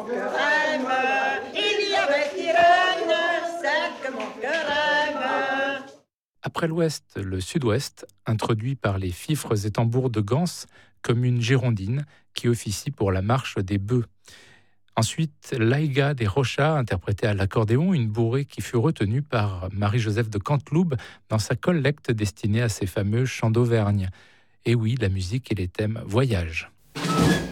mon cœur aime. Il y avait Irène, celle que mon cœur aime. Après l'Ouest, le Sud-Ouest, introduit par les fifres et tambours de Gans, comme une girondine qui officie pour la marche des bœufs. Ensuite, l'Aïga des Rochas, interprétée à l'accordéon, une bourrée qui fut retenue par Marie-Joseph de Canteloube dans sa collecte destinée à ses fameux chants d'Auvergne. Et oui, la musique et les thèmes voyage.